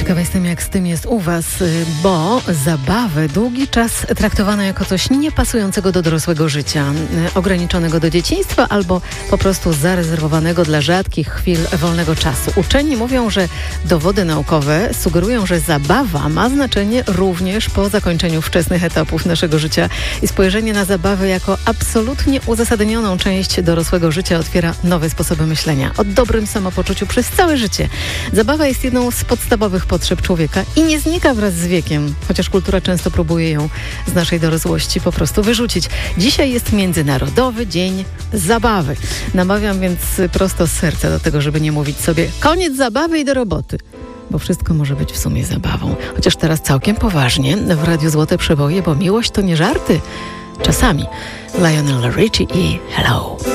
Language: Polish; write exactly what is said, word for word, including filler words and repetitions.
Ciekawa jestem, jak z tym jest u Was, bo zabawy długi czas traktowano jako coś niepasującego do dorosłego życia, ograniczonego do dzieciństwa albo po prostu zarezerwowanego dla rzadkich chwil wolnego czasu. Uczeni mówią, że dowody naukowe sugerują, że zabawa ma znaczenie również po zakończeniu wczesnych etapów naszego życia i spojrzenie na zabawę jako absolutnie uzasadnioną część dorosłego życia otwiera nowe sposoby myślenia o dobrym samopoczuciu przez całe życie. Zabawa jest jedną z podstawowych potrzeb człowieka i nie znika wraz z wiekiem, chociaż kultura często próbuje ją z naszej dorosłości po prostu wyrzucić. Dzisiaj jest Międzynarodowy Dzień Zabawy. Namawiam więc prosto z serca do tego, żeby nie mówić sobie koniec zabawy i do roboty, bo wszystko może być w sumie zabawą. Chociaż teraz całkiem poważnie w Radiu Złote Przeboje, bo miłość to nie żarty. Czasami Lionel Richie i Hello.